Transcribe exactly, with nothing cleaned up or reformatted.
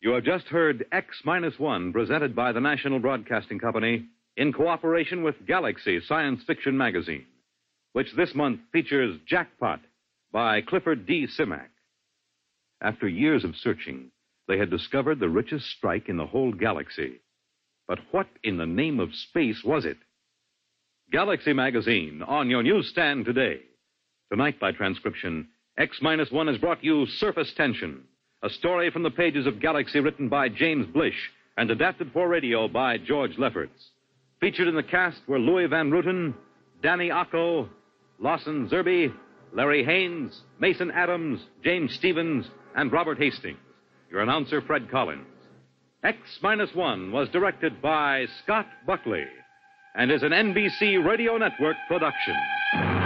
You have just heard X Minus One, presented by the National Broadcasting Company in cooperation with Galaxy Science Fiction Magazine, which this month features Jackpot by Clifford D. Simak. After years of searching, they had discovered the richest strike in the whole galaxy. But what in the name of space was it? Galaxy Magazine, on your newsstand today. Tonight, by transcription, X Minus One has brought you Surface Tension, a story from the pages of Galaxy written by James Blish and adapted for radio by George Lefferts. Featured in the cast were Louis Van Rooten, Danny Ocko, Lawson Zerbe, Larry Haynes, Mason Adams, James Stevens, and Robert Hastings. Your announcer, Fred Collins. X Minus One was directed by Scott Buckley and is an N B C Radio Network production.